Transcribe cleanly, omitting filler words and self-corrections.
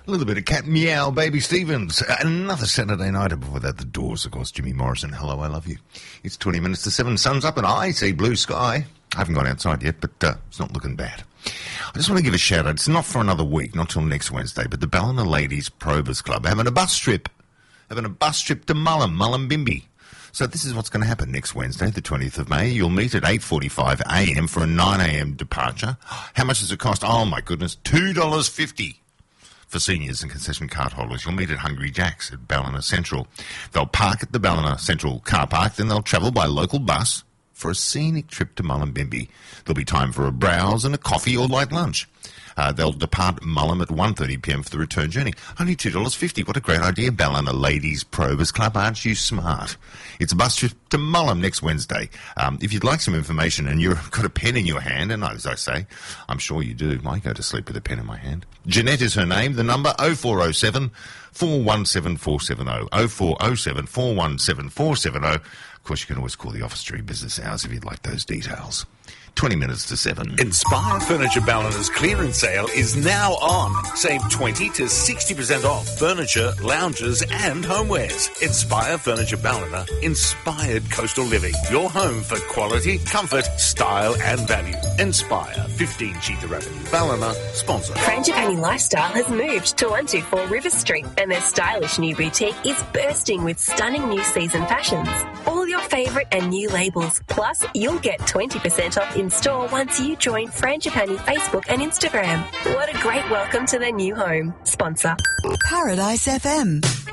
A little bit of cat meow, Baby Stevens. Another Saturday night. Before that, The Doors, of course. Jimmy Morrison, Hello, I Love You. It's 20 minutes to 7. Sun's up and I see blue sky. I haven't gone outside yet, but it's not looking bad. I just want to give a shout out. It's not for another week, not till next Wednesday, but the Ballina Ladies Probers Club having a bus trip to Mullumbimby. So this is what's going to happen next Wednesday, the 20th of May. You'll meet at 8:45 a.m. for a 9 a.m. departure. How much does it cost? Oh, my goodness, $2.50 for seniors and concession card holders. You'll meet at Hungry Jack's at Ballina Central. They'll park at the Ballina Central car park, then they'll travel by local bus for a scenic trip to Mullumbimby. There'll be time for a browse and a coffee or light lunch. They'll depart Mullum at 1:30 p.m. for the return journey. Only $2.50. What a great idea. Ballina Ladies Probers Club. Aren't you smart? It's a bus trip to Mullum next Wednesday. If you'd like some information and you've got a pen in your hand, and as I say, I'm sure you do. I go to sleep with a pen in my hand. Jeanette is her name. The number 0407 417 470. 0407 417 470. Of course, you can always call the office during business hours if you'd like those details. 20 minutes to 7. Inspire Furniture Ballina's clearance sale is now on. Save 20 to 60% off furniture, lounges and homewares. Inspire Furniture Ballina, inspired coastal living. Your home for quality, comfort, style and value. Inspire, 15 Cheetah Avenue, Ballina, sponsor. Frangipani Lifestyle has moved to 124 River Street and their stylish new boutique is bursting with stunning new season fashions. All your favourite and new labels. Plus, you'll get 20% off in store once you join Frangipani Facebook and Instagram. What a great welcome to their new home. Sponsor. Paradise FM.